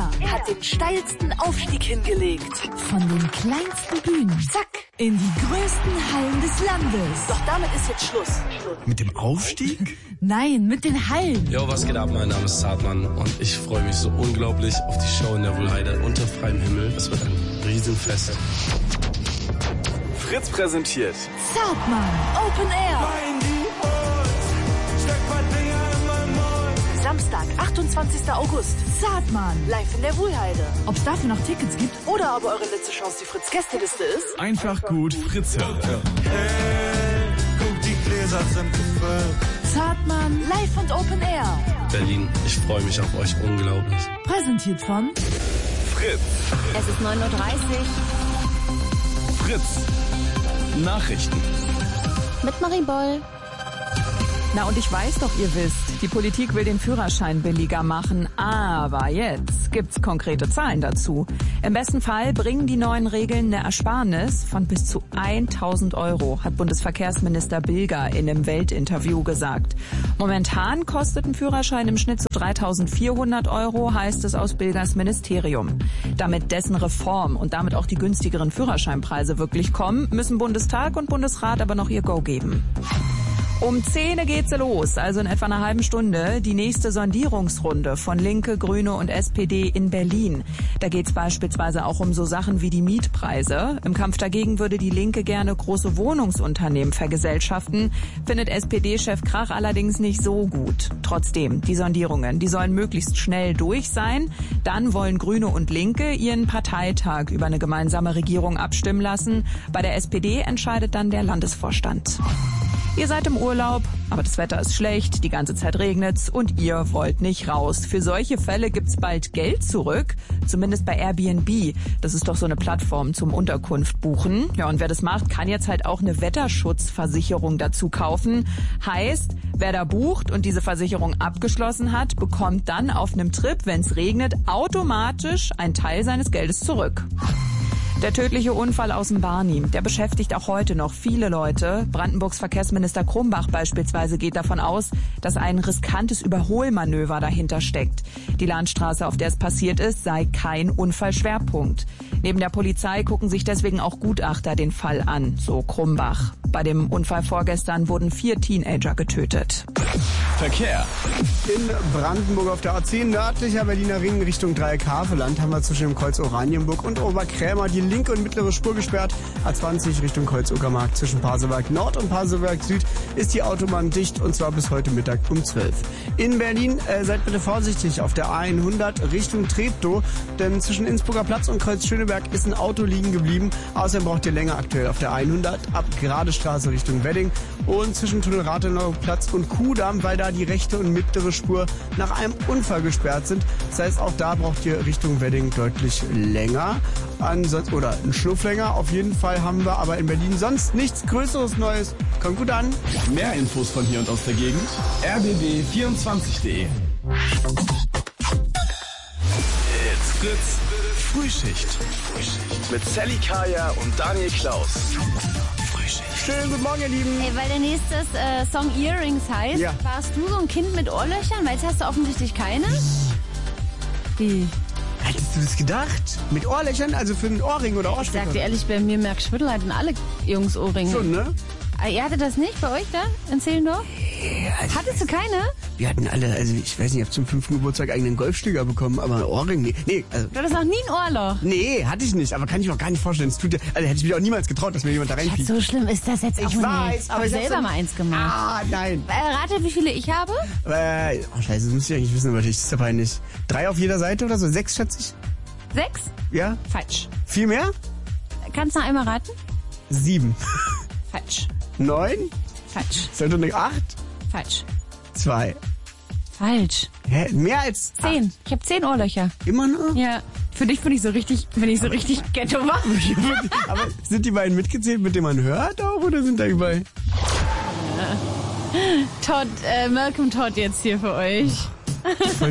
Air hat den steilsten Aufstieg hingelegt. Von den kleinsten Bühnen, zack, in die größten Hallen des Landes. Doch damit ist jetzt Schluss. Mit dem Aufstieg? Nein, mit den Hallen. Jo, was geht ab? Mein Name ist Zartmann und ich freue mich so unglaublich auf die Show in der Wuhlheide unter freiem Himmel. Es wird ein Riesenfest. Fritz präsentiert Zartmann Open Air. Samstag, 28. August. Zartmann live in der Wuhlheide. Ob es dafür noch Tickets gibt oder aber eure letzte Chance die Fritz-Gästeliste ist? einfach gut Fritz hören. Hey, guck, die Gläser sind gefüllt. Zartmann live und Open Air. Berlin, ich freue mich auf euch unglaublich. Präsentiert von Fritz. Es ist 9:30 Uhr. Fritz. Nachrichten. Mit Marie Boll. Na und ich weiß doch, ihr wisst, die Politik will den Führerschein billiger machen, aber jetzt gibt's konkrete Zahlen dazu. Im besten Fall bringen die neuen Regeln eine Ersparnis von bis zu 1.000 €, hat Bundesverkehrsminister Bilger in einem Weltinterview gesagt. Momentan kostet ein Führerschein im Schnitt so 3.400 €, heißt es aus Bilgers Ministerium. Damit dessen Reform und damit auch die günstigeren Führerscheinpreise wirklich kommen, müssen Bundestag und Bundesrat aber noch ihr Go geben. Um 10 Uhr geht's los, also in etwa einer halben Stunde, die nächste Sondierungsrunde von Linke, Grüne und SPD in Berlin. Da geht's beispielsweise auch um so Sachen wie die Mietpreise. Im Kampf dagegen würde die Linke gerne große Wohnungsunternehmen vergesellschaften, findet SPD-Chef Krach allerdings nicht so gut. Trotzdem, die Sondierungen, die sollen möglichst schnell durch sein. Dann wollen Grüne und Linke ihren Parteitag über eine gemeinsame Regierung abstimmen lassen. Bei der SPD entscheidet dann der Landesvorstand. Ihr seid im Urlaub, aber das Wetter ist schlecht, die ganze Zeit regnet's und ihr wollt nicht raus. Für solche Fälle gibt's bald Geld zurück, zumindest bei Airbnb. Das ist doch so eine Plattform zum Unterkunft buchen. Ja, und wer das macht, kann jetzt halt auch eine Wetterschutzversicherung dazu kaufen. Heißt, wer da bucht und diese Versicherung abgeschlossen hat, bekommt dann auf einem Trip, wenn's regnet, automatisch einen Teil seines Geldes zurück. Der tödliche Unfall aus dem Barni, der beschäftigt auch heute noch viele Leute. Brandenburgs Verkehrsminister Krumbach beispielsweise geht davon aus, dass ein riskantes Überholmanöver dahinter steckt. Die Landstraße, auf der es passiert ist, sei kein Unfallschwerpunkt. Neben der Polizei gucken sich deswegen auch Gutachter den Fall an, so Krumbach. Bei dem Unfall vorgestern wurden 4 Teenager getötet. Verkehr. In Brandenburg auf der A10 nördlicher Berliner Ring Richtung Dreieck-Havelland haben wir zwischen dem Kreuz Oranienburg und Oberkrämer die linke und mittlere Spur gesperrt. A20 Richtung Kreuz-Uckermark zwischen Pasewalk Nord und Pasewalk Süd ist die Autobahn dicht und zwar bis heute Mittag um 12. In Berlin seid bitte vorsichtig auf der A100 Richtung Treptow, denn zwischen Innsbrucker Platz und Kreuz Schöneberg ist ein Auto liegen geblieben. Außerdem braucht ihr länger aktuell auf der 100 ab Geradestraße Richtung Wedding und zwischen Tunnel Rathenower Platz und Kudamm, weil da die rechte und mittlere Spur nach einem Unfall gesperrt sind. Das heißt, auch da braucht ihr Richtung Wedding deutlich länger. Ansonsten, oder einen Schnuff länger. Auf jeden Fall haben wir aber in Berlin sonst nichts Größeres Neues. Kommt gut an. Mehr Infos von hier und aus der Gegend. rbb24.de. It's Fritz. Frühschicht. Mit Sally Kaya und Daniel Klaus. Schönen guten Morgen, ihr Lieben. Ey, weil der nächste Song Earrings heißt, Ja. warst du so ein Kind mit Ohrlöchern? Weil jetzt hast du offensichtlich keine. Wie? Hättest du das gedacht? Mit Ohrlöchern? Also für einen Ohrring oder Ich Ohrstecker? sag dir ehrlich, bei mir Merk Schwittel hatten alle Jungs Ohrringe. Schon, ne? Ihr hattet das nicht bei euch da in Zehlendorf? Also Hattest du keine? wir hatten alle, also ich weiß nicht, ich habe zum 5. Geburtstag eigenen Golfschläger bekommen, aber ein Ohrring, nee, also... Du hattest noch nie ein Ohrloch. Nee, hatte ich nicht, aber kann ich mir auch gar nicht vorstellen. Das tut ja, also hätte ich mich auch niemals getraut, dass mir jemand da reinfliegt. So schlimm ist das jetzt auch Ich nicht. weiß, aber ich ich habe hab's selber dann- mal eins gemacht. Ah, nein. Rate, wie viele ich habe? Oh scheiße, das müsste ich eigentlich wissen, aber das ist ja peinlich. 3 auf jeder Seite oder so? 6, schätze ich? 6? Ja? Falsch. Viel mehr? Kannst du noch einmal raten? 7. Falsch. 9? Falsch. Sollte eine 8? Falsch. 2. Falsch. Hä? Mehr als 10. Ich habe 10 Ohrlöcher. Immer noch? Ja. Für dich bin ich so richtig Ghetto wach. Aber sind die beiden mitgezählt, mit denen man hört auch, oder sind da überall? Todd, Malcolm Todd jetzt hier für euch.